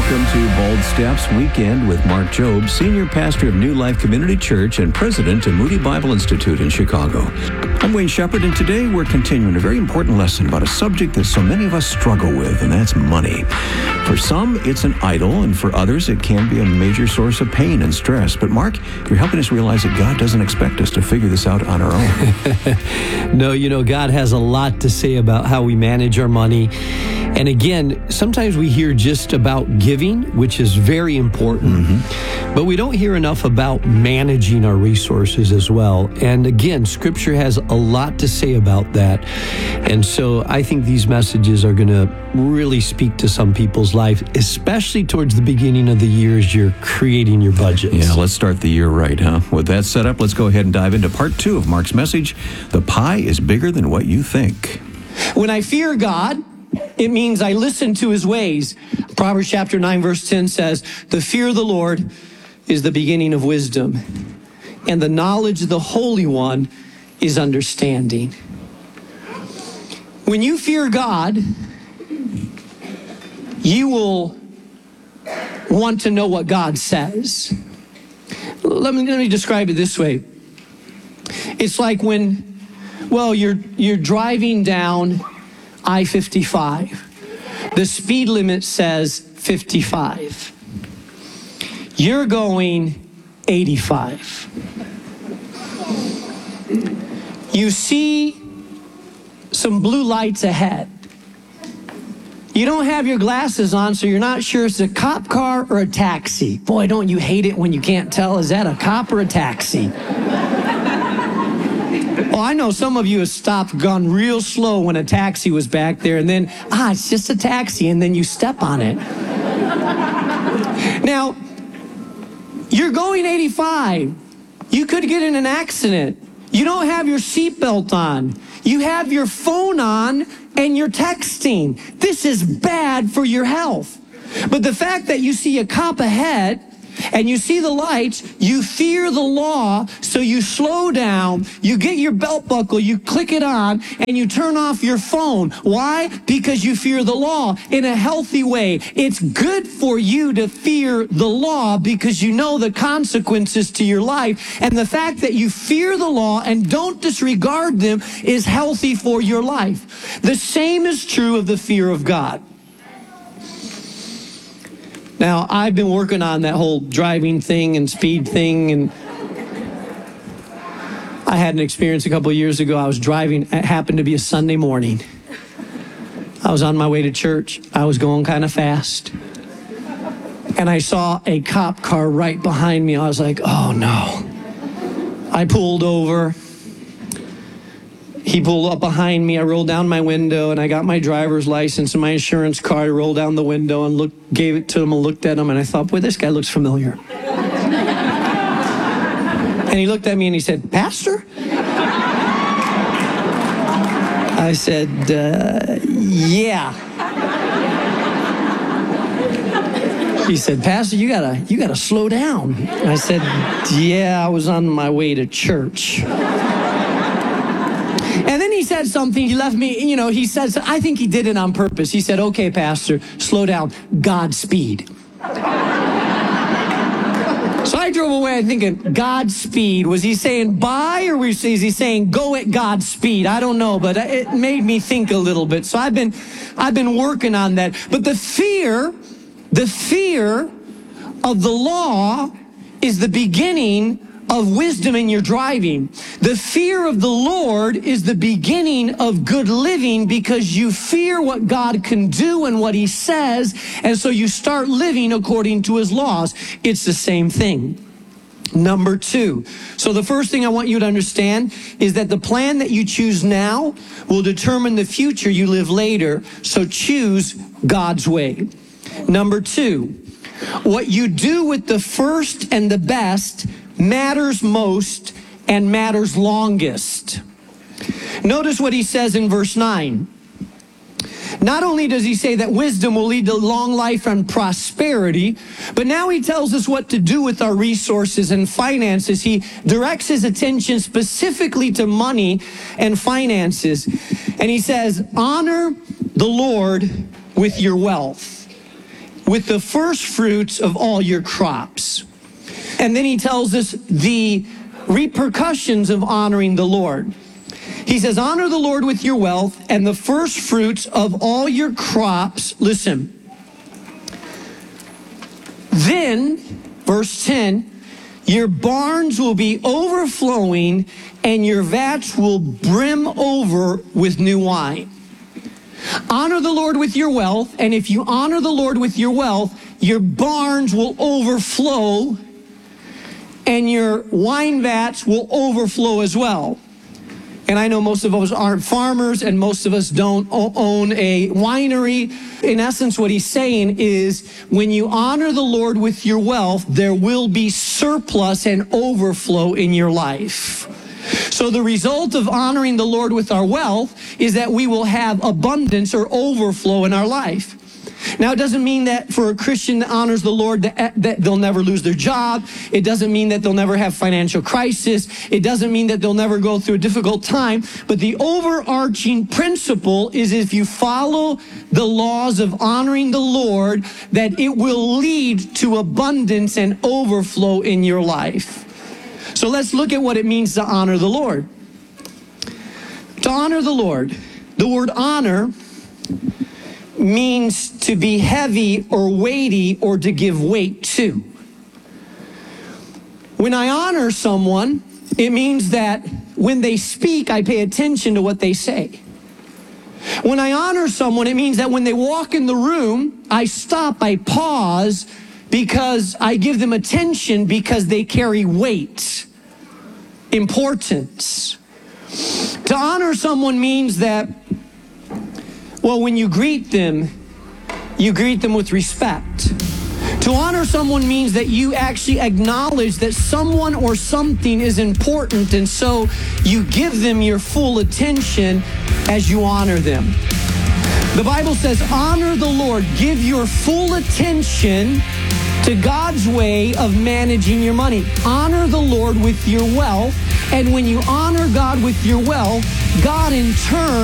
Welcome to Bold Steps Weekend with Mark Jobe, Senior Pastor of New Life Community Church and President of Moody Bible Institute in Chicago. I'm Wayne Shepherd, and today we're continuing a very important lesson about a subject that so many of us struggle with, and that's money. For some, it's an idol, and for others, it can be a major source of pain and stress. But Mark, you're helping us realize that God doesn't expect us to figure this out on our own. No, God has a lot to say about how we manage our money. And again, sometimes we hear just about giving, which is very important, but we don't hear enough about managing our resources as well. And again, Scripture has a lot to say about that. And so I think these messages are going to really speak to some people's life, especially towards the beginning of the year as you're creating your budgets. Yeah, let's start the year right, huh? With that set up, let's go ahead and dive into part 2 of Mark's message. The pie is bigger than what you think. When I fear God, it means I listen to his ways. Proverbs chapter 9, verse 10 says, "The fear of the Lord is the beginning of wisdom, and the knowledge of the Holy One is understanding." When you fear God, you will want to know what God says. Let me describe it this way. It's like when, you're driving down I-55. The speed limit says 55. You're going 85. You see some blue lights ahead. You don't have your glasses on, so you're not sure if it's a cop car or a taxi. Boy, don't you hate it when you can't tell, is that a cop or a taxi? Well, I know some of you have stopped, gone real slow when a taxi was back there, and then, it's just a taxi, and then you step on it. Now, you're going 85. You could get in an accident. You don't have your seatbelt on. You have your phone on, and you're texting. This is bad for your health. But the fact that you see a cop ahead, and you see the lights, you fear the law, so you slow down, you get your belt buckle, you click it on, and you turn off your phone. Why? Because you fear the law in a healthy way. It's good for you to fear the law because you know the consequences to your life. And the fact that you fear the law and don't disregard them is healthy for your life. The same is true of the fear of God. Now, I've been working on that whole driving thing and speed thing, and I had an experience a couple of years ago. I was driving, it happened to be a Sunday morning. I was on my way to church. I was going kind of fast, and I saw a cop car right behind me. I was like, oh no. I pulled over. He pulled up behind me. I rolled down my window, and I got my driver's license and my insurance card. I rolled down the window and gave it to him and looked at him, and I thought, boy, this guy looks familiar. And he looked at me and he said, "Pastor?" I said, yeah. He said, "Pastor, you gotta slow down." I said, "Yeah, I was on my way to church." And then he said something, he left me, he said, I think he did it on purpose. He said, "Okay, Pastor, slow down, Godspeed." So I drove away thinking, Godspeed, was he saying bye, or is he saying go at Godspeed? I don't know, but it made me think a little bit. So I've been working on that. But the fear of the law is the beginning of wisdom in your driving. The fear of the Lord is the beginning of good living because you fear what God can do and what he says, and so you start living according to his laws. It's the same thing. Number 2. So the first thing I want you to understand is that the plan that you choose now will determine the future you live later, so choose God's way. Number 2, what you do with the first and the best matters most and matters longest. Notice what he says in verse 9. Not only does he say that wisdom will lead to long life and prosperity, but now he tells us what to do with our resources and finances. He directs his attention specifically to money and finances. And he says, honor the Lord with your wealth with the first fruits of all your crops. And then he tells us the repercussions of honoring the Lord. He says, honor the Lord with your wealth and the first fruits of all your crops. Listen. Then, verse 10, your barns will be overflowing and your vats will brim over with new wine. Honor the Lord with your wealth, and if you honor the Lord with your wealth, your barns will overflow and your wine vats will overflow as well. And I know most of us aren't farmers and most of us don't own a winery. In essence, what he's saying is when you honor the Lord with your wealth, there will be surplus and overflow in your life. So the result of honoring the Lord with our wealth is that we will have abundance or overflow in our life. Now, it doesn't mean that for a Christian that honors the Lord that they'll never lose their job. It doesn't mean that they'll never have financial crisis. It doesn't mean that they'll never go through a difficult time. But the overarching principle is if you follow the laws of honoring the Lord, that it will lead to abundance and overflow in your life. So let's look at what it means to honor the Lord. To honor the Lord, the word honor means to be heavy or weighty or to give weight to. When I honor someone, it means that when they speak, I pay attention to what they say. When I honor someone, it means that when they walk in the room, I stop, I pause, because I give them attention because they carry weight, importance. To honor someone means that, well, when you greet them with respect. To honor someone means that you actually acknowledge that someone or something is important, and so you give them your full attention as you honor them. The Bible says, honor the Lord. Give your full attention to God's way of managing your money. Honor the Lord with your wealth, and when you honor God with your wealth, God in turn